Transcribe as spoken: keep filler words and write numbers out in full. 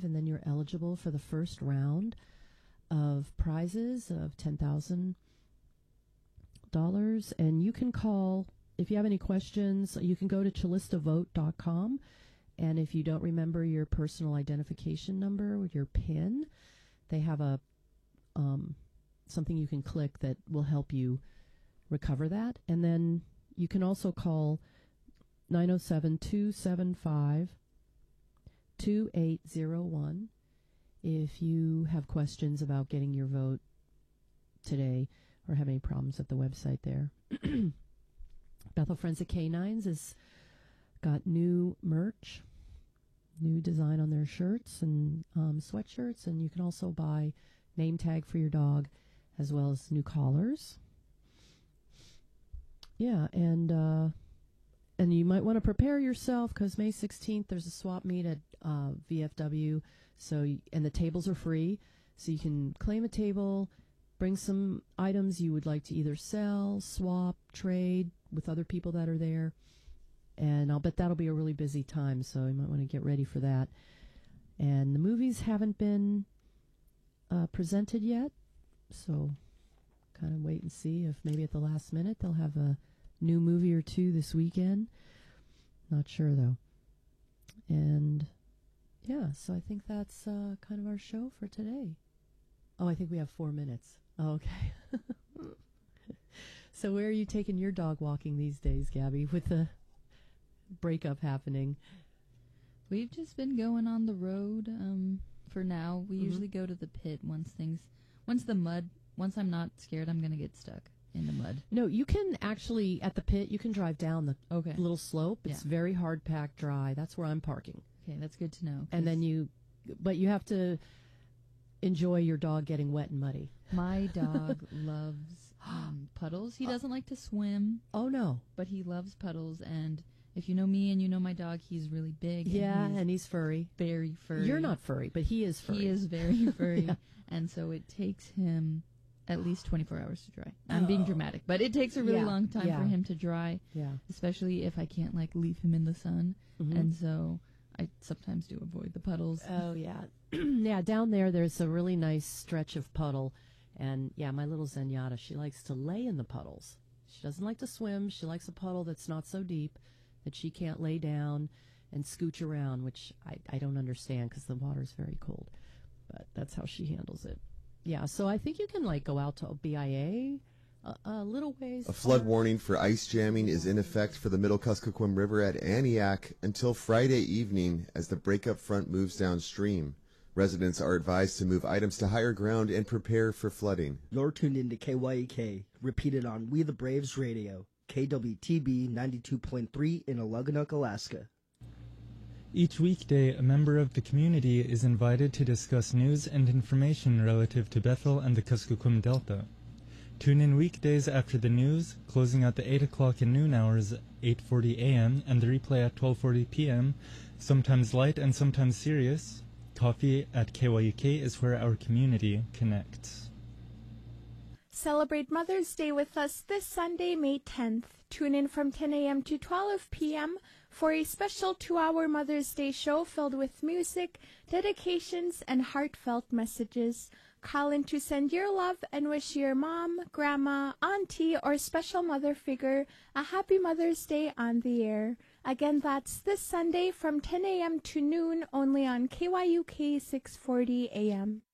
five, and then you're eligible for the first round of prizes of ten thousand dollars. And you can call, if you have any questions, you can go to chalista vote dot com. And if you don't remember your personal identification number with your PIN, they have a um, something you can click that will help you recover that. And then you can also call nine oh seven, two seven five, two eight zero one if you have questions about getting your vote today or have any problems at the website there. Bethel Friends of Canines has got new merch, new design on their shirts and um, sweatshirts, and you can also buy name tag for your dog as well as new collars. Yeah, and uh, and you might want to prepare yourself because May sixteenth there's a swap meet at uh, V F W, so y- and the tables are free, so you can claim a table, bring some items you would like to either sell, swap, trade with other people that are there, and I'll bet that'll be a really busy time, so you might want to get ready for that. And the movies haven't been uh, presented yet, so kind of wait and see if maybe at the last minute they'll have a new movie or two this weekend. Not sure, though. And, yeah, so I think that's uh, kind of our show for today. Oh, I think we have four minutes. Oh, okay. So where are you taking your dog walking these days, Gabby, with the breakup happening? We've just been going on the road um, for now. We Mm-hmm. usually go to the pit once things, once the mud, once I'm not scared I'm going to get stuck in the mud. No, you can actually, at the pit, you can drive down the Okay. little slope. It's Yeah. very hard packed dry. That's where I'm parking. Okay, that's good to know. And then 'cause you, but you have to enjoy your dog getting wet and muddy. my dog loves um, puddles. He doesn't like to swim, Oh, no. but he loves puddles. And if you know me and you know my dog, he's really big. Yeah, and he's and he's furry. very furry. You're not furry, but he is furry. He is very furry. Yeah. And so it takes him at least twenty-four hours to dry. I'm Oh. being dramatic, but it takes a really Yeah, long time yeah. for him to dry, Yeah. especially if I can't like leave him in the sun. Mhm. And so I sometimes do avoid the puddles. Oh, yeah. Yeah, down there, there's a really nice stretch of puddle. And, yeah, my little Zenyatta, she likes to lay in the puddles. She doesn't like to swim. She likes a puddle that's not so deep that she can't lay down and scooch around, which I, I don't understand because the water's very cold. But that's how she handles it. Yeah, so I think you can, like, go out to B I A a, a little ways. A flood far. warning for ice jamming is in effect for the Middle Kuskokwim River at Aniak until Friday evening as the breakup front moves downstream. Residents are advised to move items to higher ground and prepare for flooding. You're tuned in to K Y E K, repeated on We the Braves Radio, K W T B ninety-two point three in Aluganook, Alaska. Each weekday, a member of the community is invited to discuss news and information relative to Bethel and the Kuskokwim Delta. Tune in weekdays after the news, closing at the eight o'clock and noon hours, eight forty a.m., and the replay at twelve forty p.m., sometimes light and sometimes serious. Coffee at K Y U K is where our community connects. Celebrate Mother's Day with us this Sunday, May tenth. Tune in from ten a.m. to twelve p.m. for a special two-hour Mother's Day show filled with music, dedications, and heartfelt messages. Call in to send your love and wish your mom, grandma, auntie, or special mother figure a happy Mother's Day on the air. Again, that's this Sunday from ten a.m. to noon only on K Y U K six forty a.m.